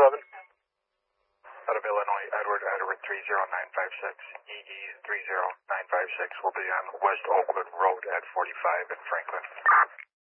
11. Out of Illinois, Edward 30956, EE 30956 will be on West Oakland Road at 45 in Franklin.